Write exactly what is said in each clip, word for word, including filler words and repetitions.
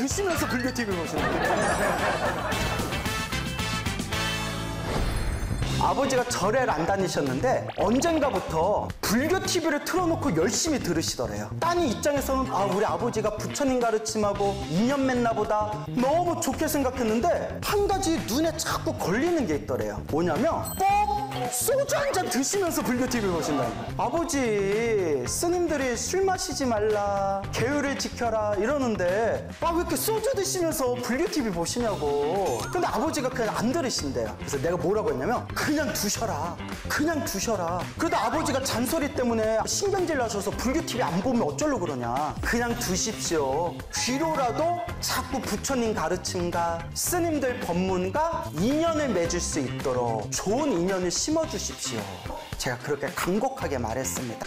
드시면서 불교티비를 보시는 거예요. 아버지가 절에를 안 다니셨는데 언젠가부터 불교 티비를 틀어놓고 열심히 들으시더래요. 따님 입장에서는 아 우리 아버지가 부처님 가르침하고 인연 맺나 보다 너무 좋게 생각했는데 한 가지 눈에 자꾸 걸리는 게 있더래요. 뭐냐면 꼭 소주 한 잔 드시면서 불교 티비를 보신다는 거예요. 아버지 스님들이 술 마시지 말라 계율을 지켜라 이러는데 아 왜 이렇게 소주 드시면서 불교 티비 보시냐고. 근데 아버지가 그냥 안 들으신대요. 그래서 내가 뭐라고 했냐면 그냥 두셔라 그냥 두셔라. 그래도 아버지가 잔소리 때문에 신경질 나셔서 불교 티비 안 보면 어쩌려고 그러냐. 그냥 두십시오. 뒤로라도 자꾸 부처님 가르침과 스님들 법문과 인연을 맺을 수 있도록 좋은 인연을 심어주십시오. 제가 그렇게 간곡하게 말했습니다.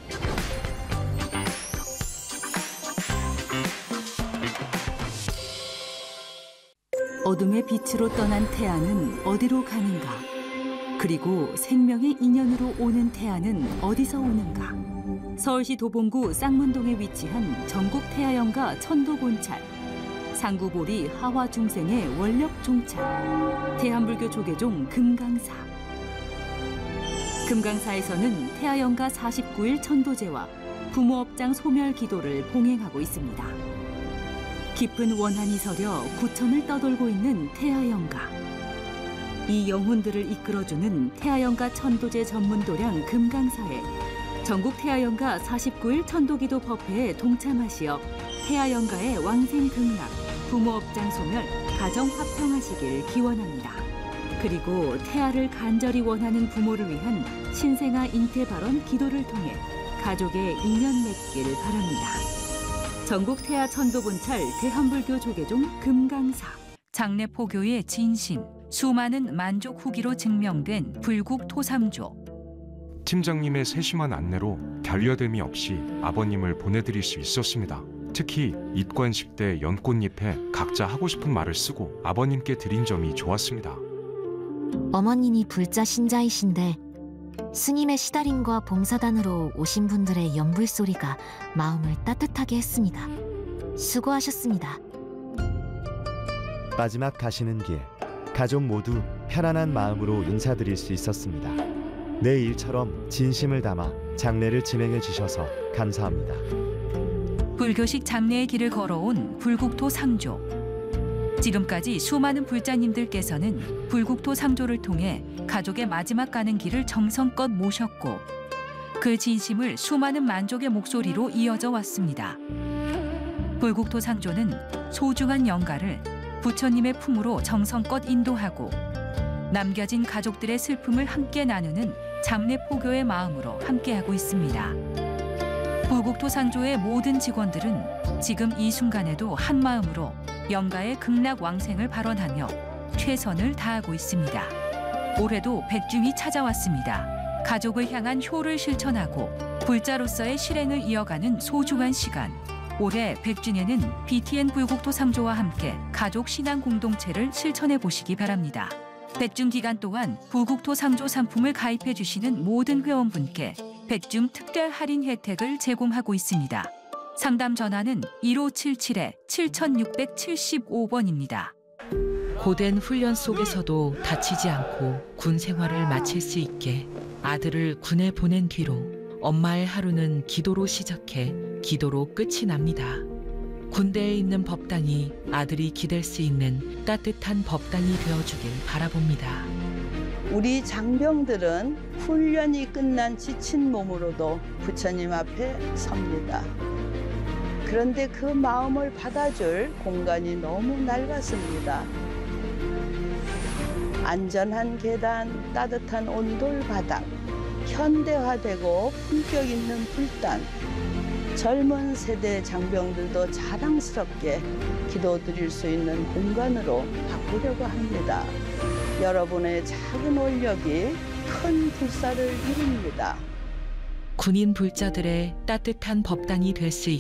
어둠의 빛으로 떠난 태양은 어디로 가는가? 그리고 생명의 인연으로 오는 태양은 어디서 오는가? 서울시 도봉구 쌍문동에 위치한 전국 태아연가 천도본찰, 상구보리 하화중생의 원력 종찰, 대한불교 조계종 금강사. 금강사에서는 태아연가 사십구 일 천도제와 부모업장 소멸 기도를 봉행하고 있습니다. 깊은 원한이 서려 구천을 떠돌고 있는 태아연가. 이 영혼들을 이끌어주는 태아연가 천도제 전문 도량 금강사에 전국 태아연가 사십구 일 천도기도 법회에 동참하시어 태아연가의 왕생 극락, 부모업장 소멸, 가정 화평하시길 기원합니다. 그리고 태아를 간절히 원하는 부모를 위한 신생아 잉태 발언 기도를 통해 가족의 인연 맺길 바랍니다. 전국 태아 천도본찰 대한불교 조계종 금강사. 장례 포교의 진심, 수많은 만족 후기로 증명된 불국 토삼조. 팀장님의 세심한 안내로 결여됨이 없이 아버님을 보내드릴 수 있었습니다. 특히 입관식 때 연꽃잎에 각자 하고 싶은 말을 쓰고 아버님께 드린 점이 좋았습니다. 어머님이 불자 신자이신데 스님의 시달림과 봉사단으로 오신 분들의 연불소리가 마음을 따뜻하게 했습니다. 수고하셨습니다. 마지막 가시는 길, 가족 모두 편안한 마음으로 인사드릴 수 있었습니다. 내 일처럼 진심을 담아 장례를 진행해 주셔서 감사합니다. 불교식 장례의 길을 걸어온 불국토 상조. 지금까지 수많은 불자님들께서는 불국토 상조를 통해 가족의 마지막 가는 길을 정성껏 모셨고 그 진심을 수많은 만족의 목소리로 이어져 왔습니다. 불국토 상조는 소중한 영가를 부처님의 품으로 정성껏 인도하고 남겨진 가족들의 슬픔을 함께 나누는 장례포교의 마음으로 함께하고 있습니다. 불국토 상조의 모든 직원들은 지금 이 순간에도 한 마음으로 영가의 극락 왕생을 발언하며 최선을 다하고 있습니다. 올해도 백중이 찾아왔습니다. 가족을 향한 효를 실천하고 불자로서의 실행을 이어가는 소중한 시간. 올해 백중에는 비티엔 불국토 상조와 함께 가족 신앙 공동체를 실천해 보시기 바랍니다. 백중 기간 동안 불국토 상조 상품을 가입해 주시는 모든 회원분께 백중 특별 할인 혜택을 제공하고 있습니다. 상담 전화는 일오칠칠 칠육칠오 번입니다. 고된 훈련 속에서도 다치지 않고 군 생활을 마칠 수 있게 아들을 군에 보낸 뒤로 엄마의 하루는 기도로 시작해 기도로 끝이 납니다. 군대에 있는 법당이 아들이 기댈 수 있는 따뜻한 법당이 되어주길 바라봅니다. 우리 장병들은 훈련이 끝난 지친 몸으로도 부처님 앞에 섭니다. 그런데 그 마음을 받아줄 공간이 너무 낡았습니다. 안전한 계단, 따뜻한 온돌 바닥, 현대화되고 품격 있는 불단, 젊은 세대 장병들도 자랑스럽게 기도드릴 수 있는 공간으로 바꾸려고 합니다. 여러분의 작은 원력이 큰 불사를 이룹니다. 군인 불자들의 따뜻한 법당이 될 수 있게